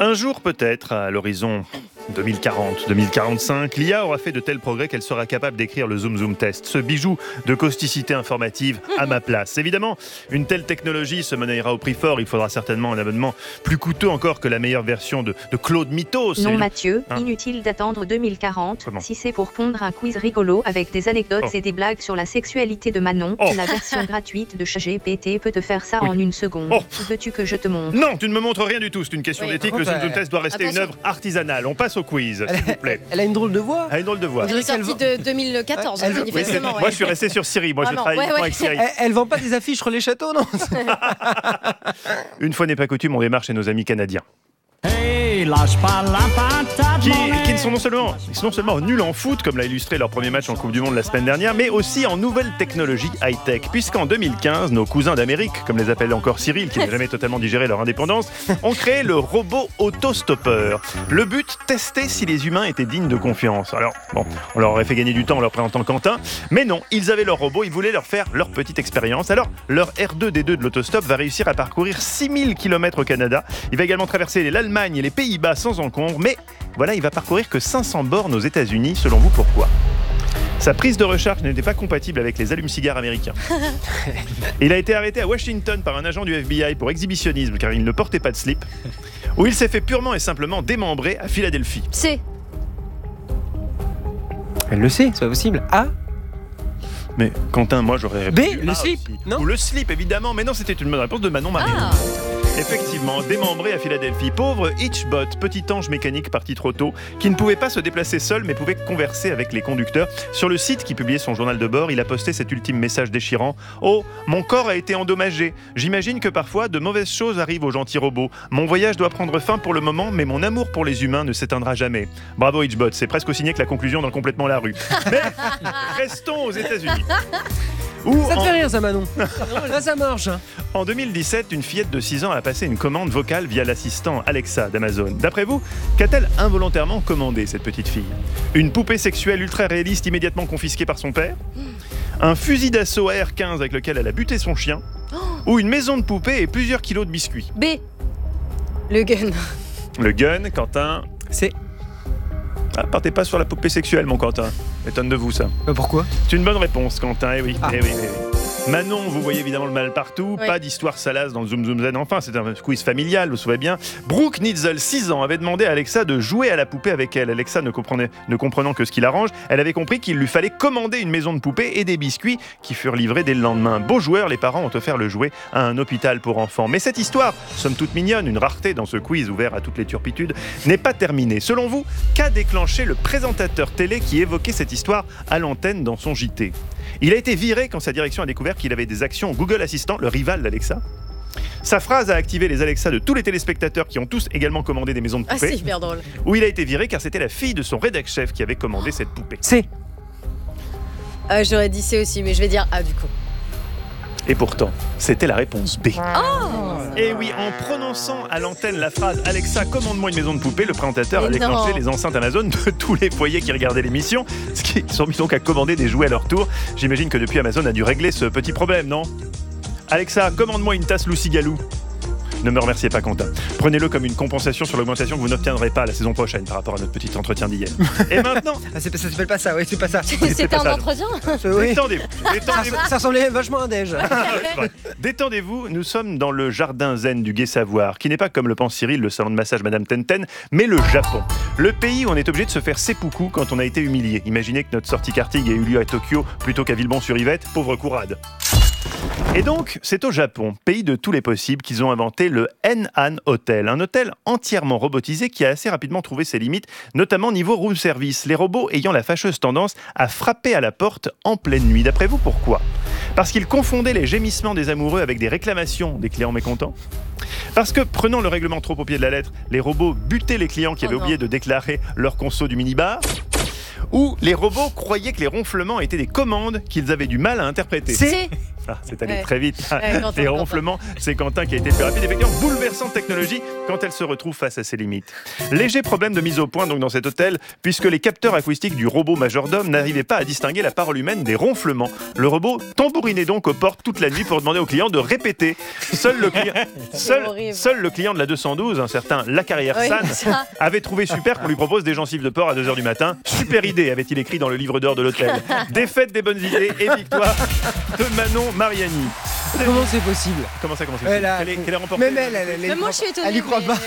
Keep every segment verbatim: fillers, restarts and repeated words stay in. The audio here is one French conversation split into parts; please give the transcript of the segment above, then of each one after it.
Un jour peut-être, à l'horizon deux mille quarante, deux mille quarante-cinq, l'I A aura fait de tels progrès qu'elle sera capable d'écrire le Zoom Zoom Test, ce bijou de causticité informative à ma place. Évidemment, une telle technologie se monnayera au prix fort. Il faudra certainement un abonnement plus coûteux encore que la meilleure version de, de Claude Mythos. Non Mathieu, hein inutile d'attendre deux mille quarante. Comment Si c'est pour pondre un quiz rigolo avec des anecdotes oh. et des blagues sur la sexualité de Manon, oh. la version gratuite de ChatGPT peut te faire ça oui. en une seconde. Oh. Veux-tu que je te montre? Non, tu ne me montres rien du tout. C'est une question Oui, d'éthique. Le Zoom Zoom Test doit rester Attention. une œuvre artisanale. On passe au quiz, s'il vous plaît. Elle a une drôle de voix. Elle a une drôle de voix. Elle est sortie de deux mille quatorze, Elle- Oui, c'est- manifestement. Moi, ouais. je suis resté sur Siri. Moi, je Vraiment, travaille ouais, uniquement ouais. avec Siri. Elle, elle vend pas des affiches sur les châteaux, non? Une fois n'est pas coutume, on démarre chez nos amis canadiens. Hey, lâche pas la patate, Qui, mon qui ne sont non seulement, ils sont non seulement nuls en foot, comme l'a illustré leur premier match en Coupe du Monde la semaine dernière, mais aussi en nouvelles technologies high-tech. Puisqu'en deux mille quinze, nos cousins d'Amérique, comme les appelle encore Cyril, qui n'a jamais totalement digéré leur indépendance, ont créé le robot autostoppeur. Le but, tester si les humains étaient dignes de confiance. Alors, bon, on leur aurait fait gagner du temps en leur présentant Quentin, mais non, ils avaient leur robot, ils voulaient leur faire leur petite expérience. Alors, leur R deux D deux de l'autostop va réussir à parcourir six mille kilomètres au Canada. Il va également traverser l'Allemagne et les Pays-Bas sans encombre, mais voilà, il va parcourir que cinq cents bornes aux États-Unis. Selon vous, pourquoi ? Sa prise de recharge n'était pas compatible avec les allumes-cigares américains. Il a été arrêté à Washington par un agent du F B I pour exhibitionnisme car il ne portait pas de slip. Ou il s'est fait purement et simplement démembrer à Philadelphie. C'est Elle le sait, c'est pas possible. A. Mais Quentin, moi j'aurais B, répondu le A slip, aussi. non Ou le slip, évidemment, mais non, c'était une bonne réponse de Manon Marion. Ah. Effectivement, démembré à Philadelphie. Pauvre Hitchbot, petit ange mécanique parti trop tôt, qui ne pouvait pas se déplacer seul, mais pouvait converser avec les conducteurs. Sur le site qui publiait son journal de bord, il a posté cet ultime message déchirant. « Oh, mon corps a été endommagé. J'imagine que parfois, de mauvaises choses arrivent aux gentils robots. Mon voyage doit prendre fin pour le moment, mais mon amour pour les humains ne s'éteindra jamais. » Bravo Hitchbot, c'est presque aussi signé que la conclusion dans Complètement la rue. Mais restons aux États-Unis. Où Ça te en- fait rire, ça, Manon? Là, ça marche. hein. En deux mille dix-sept, une fillette de six ans a passé une commande vocale via l'assistant Alexa d'Amazon. D'après vous, qu'a-t-elle involontairement commandé, cette petite fille ? Une poupée sexuelle ultra réaliste immédiatement confisquée par son père ? Un fusil d'assaut A R quinze avec lequel elle a buté son chien ? Ou une maison de poupée et plusieurs kilos de biscuits ? B. Le gun. Le gun, Quentin... C'est. Ah, partez pas sur la poupée sexuelle, mon Quentin. Étonne de vous, ça. Bah, pourquoi? C'est une bonne réponse, Quentin, eh oui. Ah. Eh oui, eh oui. Manon, vous voyez évidemment le mal partout, Oui. pas d'histoire salace dans le Zoom Zoom Zen, enfin, c'est un quiz familial, vous vous souvenez bien. Brooke Nitzel, six ans, avait demandé à Alexa de jouer à la poupée avec elle. Alexa ne, comprenait, ne comprenant que ce qui l'arrange, elle avait compris qu'il lui fallait commander une maison de poupée et des biscuits qui furent livrés dès le lendemain. Beaux joueurs, les parents ont offert le jouet à un hôpital pour enfants. Mais cette histoire, somme toute mignonne, une rareté dans ce quiz ouvert à toutes les turpitudes, n'est pas terminée. Selon vous, qu'a déclenché le présentateur télé qui évoquait cette histoire à l'antenne dans son J T ? Il a été viré quand sa direction a découvert qu'il avait des actions Google Assistant, le rival d'Alexa. Sa phrase a activé les Alexa de tous les téléspectateurs qui ont tous également commandé des maisons de Ah, poupées. c'est hyper drôle. Ou il a été viré car c'était la fille de son rédac-chef qui avait commandé cette poupée. C'est. Euh, J'aurais dit C aussi, mais je vais dire A du coup. Et pourtant, c'était la réponse B. Oh. Et oui, en prononçant à l'antenne la phrase « Alexa, commande-moi une maison de poupée », le présentateur a Mais déclenché non. les enceintes Amazon de tous les foyers qui regardaient l'émission, ce qui sont mis donc à commander des jouets à leur tour. J'imagine que depuis, Amazon a dû régler ce petit problème, non ? Alexa, commande-moi une tasse Lucy Galou. Ne me remerciez pas, Quentin. Prenez-le comme une compensation sur l'augmentation que vous n'obtiendrez pas la saison prochaine par rapport à notre petit entretien d'hier. Et maintenant, Ah, c'est pas- ça s'appelle pas ça, oui, c'est pas ça. C'était pas un ça. entretien. Oui. détendez-vous. Ça, Détendez-vous. ça ressemblait vachement à un déj. C'est vrai. Détendez-vous, nous sommes dans le jardin zen du Gai Savoir, qui n'est pas, comme le pense Cyril, le salon de massage Madame Tenten, mais le Japon. Le pays où on est obligé de se faire seppuku quand on a été humilié. Imaginez que notre sortie karting ait eu lieu à Tokyo plutôt qu'à Villebon-sur-Yvette, pauvre courade. Et donc, c'est au Japon, pays de tous les possibles, qu'ils ont inventé le N-Han Hotel, un hôtel entièrement robotisé qui a assez rapidement trouvé ses limites, notamment niveau room service, les robots ayant la fâcheuse tendance à frapper à la porte en pleine nuit. D'après vous, pourquoi ? Parce qu'ils confondaient les gémissements des amoureux avec des réclamations des clients mécontents ? Parce que, prenant le règlement trop au pied de la lettre, les robots butaient les clients qui Oh avaient non. oublié de déclarer leur conso du minibar ? Ou les robots croyaient que les ronflements étaient des commandes qu'ils avaient du mal à interpréter ? C'est. Ah, c'est allé Ouais. très vite. Ouais, Quentin, Les Quentin. ronflements, c'est Quentin qui a été le plus rapide. Effectivement, bouleversante technologie quand elle se retrouve face à ses limites. Léger problème de mise au point donc dans cet hôtel, puisque les capteurs acoustiques du robot majordome n'arrivaient pas à distinguer la parole humaine des ronflements. Le robot tambourinait donc aux portes toute la nuit pour demander au client de répéter. Seul le client, seul, horrible. seul le client de la deux cent douze, un certain La Carrière Oui, San, ça. avait trouvé super qu'on lui propose des gencives de porc à deux heures du matin. Super idée, avait-il écrit dans le livre d'or de l'hôtel. Défaite des bonnes idées et victoire de Manon Mariani. Comment c'est possible? Comment ça, comment ça Elle a- Quelle est, quelle est remportée Même elle, elle, elle, Même moi, je suis étonnée. Elle y croit mais- pas.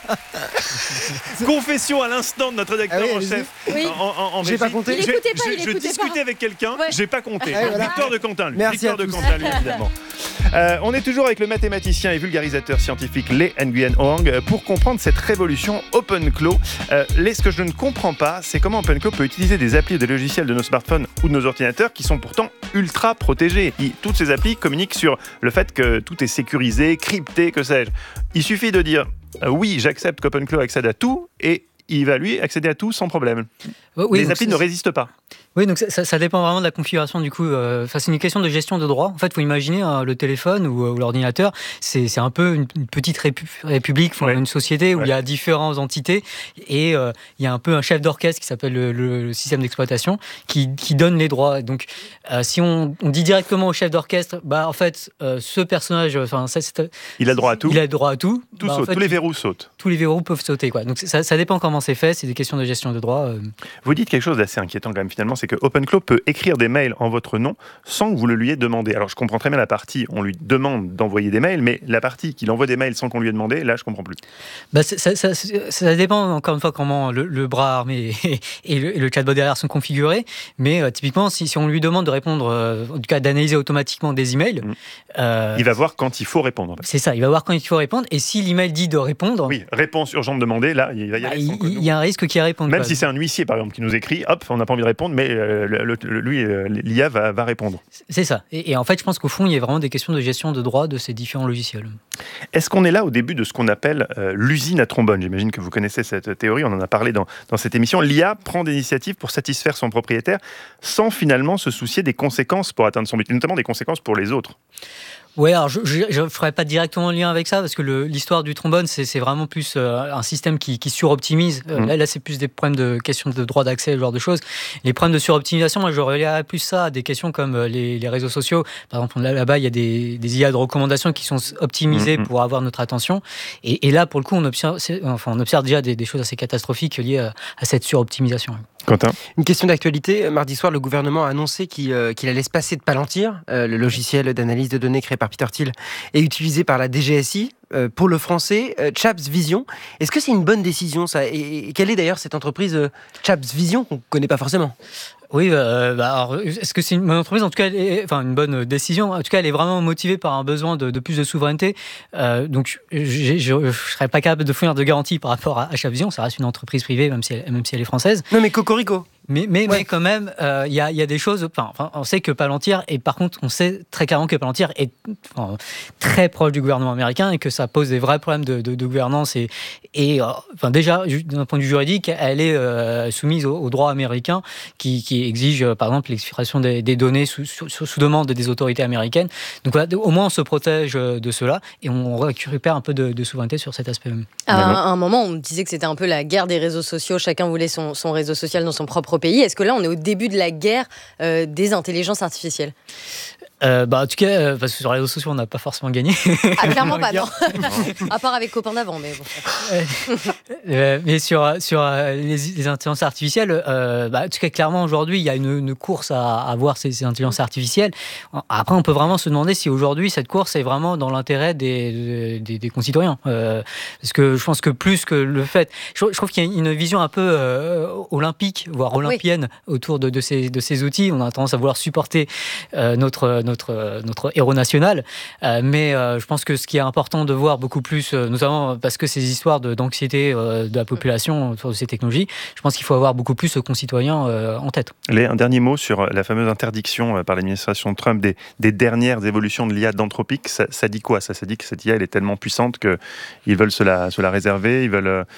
ouais. Confession à l'instant de notre rédacteur Ah oui, en allez-y. chef. Oui. En, en- en J'ai régie. pas compté. Il J'ai- écoutait pas, j'ai- il Je écoutait discutais pas. avec quelqu'un, Ouais. j'ai pas compté. Ah, voilà. Victoire de Quentin, lui. Merci Victoire à de tous. Quentin, lui, évidemment. Euh, on est toujours avec le mathématicien et vulgarisateur scientifique Lee Nguyen Hoang pour comprendre cette révolution OpenClaw. Euh, Lee, ce que je ne comprends pas, c'est comment OpenClaw peut utiliser des applis ou des logiciels de nos smartphones ou de nos ordinateurs qui sont pourtant ultra protégés. Il- toutes ces applis communiquent sur le fait que tout est sécurisé, crypté, que sais-je. Il suffit de dire euh, oui, j'accepte qu'OpenClaw accède à tout et il va lui accéder à tout sans problème. Oui, les donc applis c'est- ne résistent pas. Oui, donc ça, ça- ça dépend vraiment de la configuration du coup. Euh, enfin, c'est une question de gestion de droit. En fait, faut imaginer hein, le téléphone ou, ou l'ordinateur, c'est c'est un peu une, une petite répu- république, enfin, Ouais. une société où Ouais. il y a différentes entités et euh, il y a un peu un chef d'orchestre qui s'appelle le, le- le système d'exploitation qui, qui donne les droits. Et donc, euh, si on, on dit directement au chef d'orchestre, bah en fait, euh, ce personnage, enfin, ça, c'est- Il a droit à tout. il a le droit à tout. Tout bah, en saute, fait, tous les verrous sautent. tous les verrous peuvent sauter, quoi. Donc ça, ça dépend comment c'est fait. C'est des questions de gestion de droit. euh. Vous dites quelque chose d'assez inquiétant quand même finalement, c'est que OpenClaw peut écrire des mails en votre nom sans que vous le lui ayez demandé. Alors je comprends très bien la partie, on lui demande d'envoyer des mails, mais la partie qu'il envoie des mails sans qu'on lui ait demandé, là je comprends plus. Bah, c'est- ça, ça- ça- ça dépend encore une fois comment le, le bras armé et, et le, et le chatbot derrière sont configurés. Mais euh, typiquement, si, si on lui demande de répondre, euh, en tout cas d'analyser automatiquement des emails, Mm. euh, Il va voir quand il faut répondre. c'est ça, il va voir quand il faut répondre. Et si l'email dit de répondre, Oui, réponse urgente demandée, là il va y bah, aller. il, sans que nous- il y a un risque qu'il réponde. Même quoi. si c'est un huissier par exemple qui nous écrit, hop, on n'a pas envie de répondre, mais euh, le- le- lui, euh, l'I A va, va répondre. C'est ça. Et, et en fait, je pense qu'au fond, il y a vraiment des questions de gestion de droit de ces différents logiciels. Est-ce qu'on est là au début de ce qu'on appelle euh, l'usine à trombone? J'imagine que vous connaissez cette théorie, on en a parlé dans, dans cette émission. L'I A prend des initiatives pour satisfaire son propriétaire sans finalement se soucier des conséquences pour atteindre son but, et notamment des conséquences pour les autres. Ouais, alors je ne ferai pas directement le lien avec ça parce que le- l'histoire du trombone, c'est c'est vraiment plus euh, un système qui, qui suroptimise. Euh, Mhm. Là, là c'est plus des problèmes de questions de droit d'accès, ce genre de choses. Les problèmes de suroptimisation, moi, je relierais plus ça à des questions comme euh, les, les réseaux sociaux. Par exemple, là- là-bas, il y a des, des I A de recommandation qui sont optimisées Mhm. pour avoir notre attention. Et, et là, pour le coup, on observe, c'est- enfin, on observe déjà des, des choses assez catastrophiques liées à, à cette suroptimisation. Quentin? Une question d'actualité. Mardi soir, le gouvernement a annoncé qu'il euh, qu'il allait se passer de Palantir, euh, le logiciel d'analyse de données créé par Peter Thiel et utilisé par la D G S I euh, pour le français, euh, Chaps Vision. Est-ce que c'est une bonne décision ça? et, et quelle est d'ailleurs cette entreprise euh, Chaps Vision qu'on ne connaît pas forcément? Oui, euh, bah, alors, est-ce que c'est une bonne entreprise? En tout cas, elle est- enfin une bonne décision. En tout cas, elle est vraiment motivée par un besoin de, de plus de souveraineté. Euh, donc, j'ai- je ne serais pas capable de fournir de garantie par rapport à, à Chavision. Ça reste une entreprise privée, même si elle, même si elle est française. Non mais Cocorico. Mais, mais, Ouais. mais quand même, euh, il y, a, il y a des choses. Enfin, enfin, on sait que Palantir, et par contre, on sait très clairement que Palantir est enfin, très proche du gouvernement américain et que ça pose des vrais problèmes de, de, de gouvernance. Et, et euh, enfin, déjà, ju- d'un point de vue juridique, elle est euh, soumise au, au droit américain qui, qui exige, euh, par exemple, l'exfiltration des, des données sous, sous, sous demande des autorités américaines. Donc voilà, au moins, on se protège de cela et on récupère un peu de, de souveraineté sur cet aspect même. À un, à un moment, on me disait que c'était un peu la guerre des réseaux sociaux. Chacun voulait son, son réseau social dans son propre pays. Est-ce que là, on est au début de la guerre euh, des intelligences artificielles? Euh, bah, en tout cas, euh, parce que sur les réseaux sociaux, on n'a pas forcément gagné. Ah, clairement On pas, va non. À part avec copain d'avant, mais bon. Euh, mais sur, sur euh, les, les intelligences artificielles, euh, bah, en tout cas, clairement, aujourd'hui, il y a une, une course à, à voir ces, ces intelligences artificielles. Après, on peut vraiment se demander si aujourd'hui, cette course est vraiment dans l'intérêt des, des, des concitoyens. Euh, parce que je pense que plus que le fait... Je, je trouve qu'il y a une vision un peu euh, olympique, voire olympienne, oui, autour de, de, ces, de ces outils. On a tendance à vouloir supporter euh, notre, notre, notre héros national. Euh, mais euh, je pense que ce qui est important de voir beaucoup plus, euh, notamment parce que ces histoires de, d'anxiété euh, de la population autour de ces technologies, je pense qu'il faut avoir beaucoup plus de concitoyens euh, en tête. Les, un dernier mot sur la fameuse interdiction euh, par l'administration Trump des, des dernières évolutions de l'I A d'Anthropic. Ça, ça dit quoi ça, ça dit que cette I A elle est tellement puissante qu'ils veulent se la, se la réserver, ils veulent... Euh...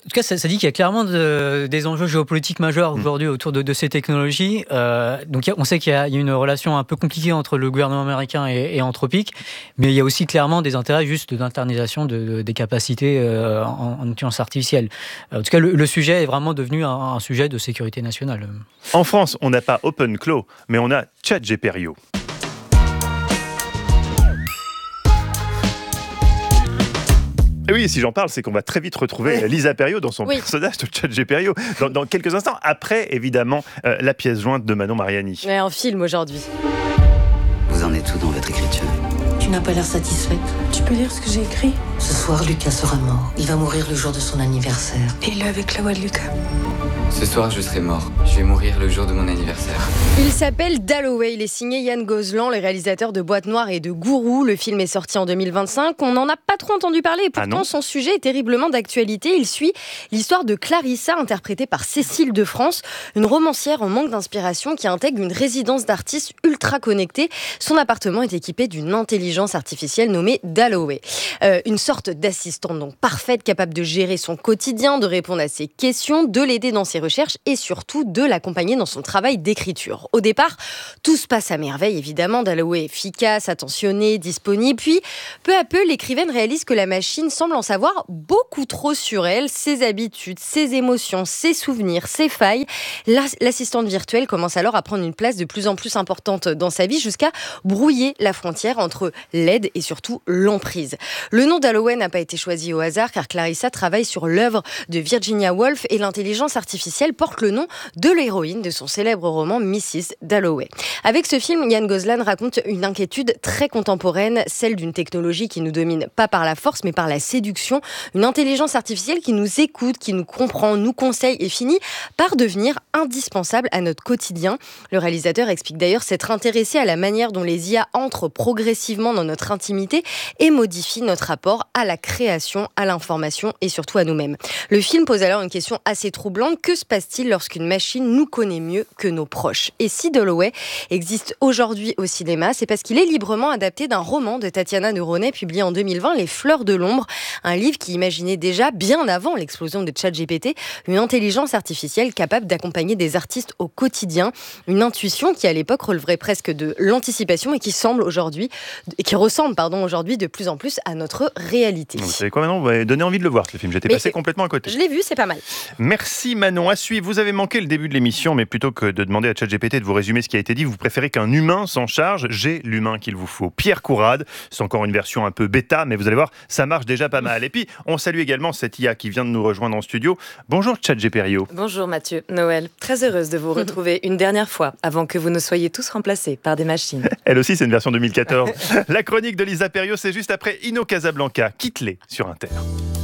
En tout cas, ça, ça dit qu'il y a clairement de, des enjeux géopolitiques majeurs aujourd'hui autour de, de ces technologies. Euh, donc, on sait qu'il y, a, il y a une relation un peu compliquée entre le gouvernement américain et, et Anthropic, mais il y a aussi clairement des intérêts juste d'internisation de, de, des capacités euh, en, en intelligence artificielle. En tout cas, le, le sujet est vraiment devenu un, un sujet de sécurité nationale. En France, on n'a pas OpenClaw, mais on a ChatGPT. Et oui, si j'en parle, c'est qu'on va très vite retrouver oui. Lisa Perriot dans son oui. personnage de ChatGPT dans, dans quelques instants, après évidemment euh, la pièce jointe de Manon Mariani. Ouais, en film aujourd'hui. Vous en êtes où dans votre écriture ? Tu n'as pas l'air satisfaite. Tu peux lire ce que j'ai écrit ? Ce soir, Lucas sera mort. Il va mourir le jour de son anniversaire. Et il est avec la voix de Lucas. Ce soir, je serai mort. Je vais mourir le jour de mon anniversaire. Il s'appelle Dalloway. Il est signé Yann Gozlan, le réalisateur de Boîte Noire et de Gourou. Le film est sorti en deux mille vingt-cinq. On n'en a pas trop entendu parler. Et pourtant, ah son sujet est terriblement d'actualité. Il suit l'histoire de Clarissa, interprétée par Cécile de France, une romancière en manque d'inspiration qui intègre une résidence d'artistes ultra connectée. Son appartement est équipé d'une intelligence artificielle nommée Dalloway. Euh, une sorte d'assistante donc parfaite, capable de gérer son quotidien, de répondre à ses questions, de l'aider dans ses recherches et surtout de l'accompagner dans son travail d'écriture. Au départ, tout se passe à merveille, évidemment. Dalloway est efficace, attentionné, disponible. Puis, peu à peu, l'écrivaine réalise que la machine semble en savoir beaucoup trop sur elle, ses habitudes, ses émotions, ses souvenirs, ses failles. L'assistante virtuelle commence alors à prendre une place de plus en plus importante dans sa vie jusqu'à brouiller la frontière entre l'aide et surtout l'emprise. Le nom Dalloway n'a pas été choisi au hasard car Clarissa travaille sur l'œuvre de Virginia Woolf et l'intelligence artificielle porte le nom de l'héroïne de son célèbre roman missus Dalloway. Avec ce film, Yann Gozlan raconte une inquiétude très contemporaine, celle d'une technologie qui nous domine pas par la force mais par la séduction, une intelligence artificielle qui nous écoute, qui nous comprend, nous conseille et finit par devenir indispensable à notre quotidien. Le réalisateur explique d'ailleurs s'être intéressé à la manière dont les I A entrent progressivement dans notre intimité et modifient notre rapport à la création, à l'information et surtout à nous-mêmes. Le film pose alors une question assez troublante. Que se passe-t-il lorsqu'une machine nous connaît mieux que nos proches ? Et si Dalloway existe aujourd'hui au cinéma, c'est parce qu'il est librement adapté d'un roman de Tatiana Neronais publié en deux mille vingt, Les Fleurs de l'ombre, un livre qui imaginait déjà, bien avant l'explosion de ChatGPT, une intelligence artificielle capable d'accompagner des artistes au quotidien, une intuition qui à l'époque releverait presque de l'anticipation et qui semble aujourd'hui, qui ressemble pardon aujourd'hui de plus en plus à notre réalité. Vous savez quoi maintenant ? Vous m'avez donné envie de le voir ce film. J'étais mais passé complètement à côté. Je l'ai vu, c'est pas mal. Merci Manon. À suivre. Vous avez manqué le début de l'émission, mais plutôt que de demander à ChatGPT de vous résumer ce qui a été dit, vous préférez qu'un humain s'en charge. J'ai l'humain qu'il vous faut. Pierre Courade. C'est encore une version un peu bêta, mais vous allez voir, ça marche déjà pas mal. Et puis, on salue également cette I A qui vient de nous rejoindre en studio. Bonjour ChatGPT. Bonjour Mathieu, Noël. Très heureuse de vous retrouver une dernière fois avant que vous ne soyez tous remplacés par des machines. Elle aussi, c'est une version deux mille quatorze. La chronique de Lisa Perriot, c'est juste après Inno Casablanca. Quitte-les sur Inter.